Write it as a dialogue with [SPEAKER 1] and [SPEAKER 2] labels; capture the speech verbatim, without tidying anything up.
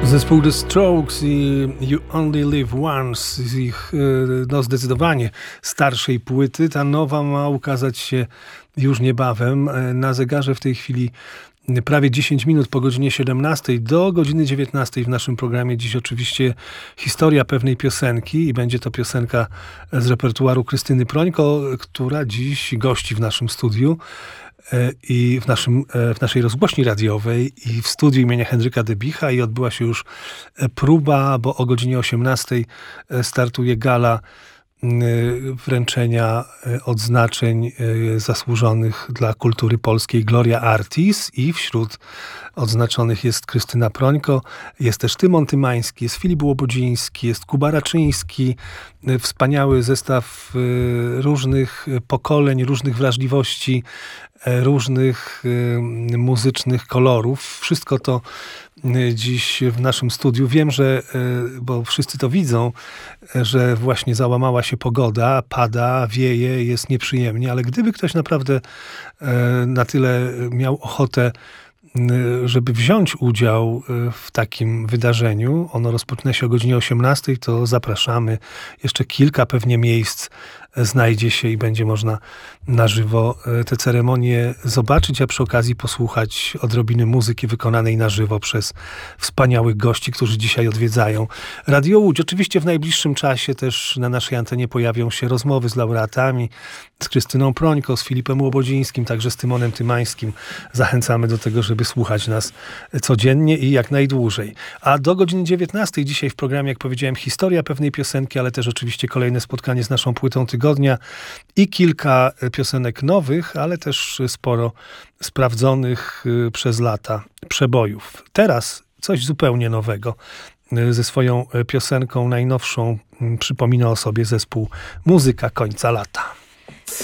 [SPEAKER 1] Zespół The Strokes i You Only Live Once z ich no, zdecydowanie starszej płyty. Ta nowa ma ukazać się już niebawem. Na zegarze w tej chwili prawie dziesięć minut po godzinie siedemnastej do godziny dziewiętnastej w naszym programie. Dziś oczywiście historia pewnej piosenki i będzie to piosenka z repertuaru Krystyny Prońko, która dziś gości w naszym studiu i w, naszym, w naszej rozgłośni radiowej i w studiu imienia Henryka Debicha i odbyła się już próba, bo o godzinie osiemnastej startuje gala wręczenia odznaczeń zasłużonych dla kultury polskiej Gloria Artis i wśród odznaczonych jest Krystyna Prońko, jest też Tymon Tymański, jest Filip Łobodziński, jest Kuba Raczyński, wspaniały zestaw różnych pokoleń, różnych wrażliwości, różnych muzycznych kolorów. Wszystko to dziś w naszym studiu. Wiem, że, bo wszyscy to widzą, że właśnie załamała się pogoda, pada, wieje, jest nieprzyjemnie, ale gdyby ktoś naprawdę na tyle miał ochotę, żeby wziąć udział w takim wydarzeniu, ono rozpoczyna się o godzinie osiemnastej, to zapraszamy. Jeszcze kilka pewnie miejsc znajdzie się i będzie można na żywo te ceremonie zobaczyć, a przy okazji posłuchać odrobiny muzyki wykonanej na żywo przez wspaniałych gości, którzy dzisiaj odwiedzają Radio Łódź. Oczywiście w najbliższym czasie też na naszej antenie pojawią się rozmowy z laureatami, z Krystyną Prońko, z Filipem Łobodzińskim, także z Tymonem Tymańskim. Zachęcamy do tego, żeby słuchać nas codziennie i jak najdłużej. A do godziny dziewiętnastej dzisiaj w programie, jak powiedziałem, historia pewnej piosenki, ale też oczywiście kolejne spotkanie z naszą płytą tygodnia i kilka piosenek nowych, ale też sporo sprawdzonych przez lata przebojów. Teraz coś zupełnie nowego. Ze swoją piosenką najnowszą przypomina o sobie zespół Muzyka Końca Lata.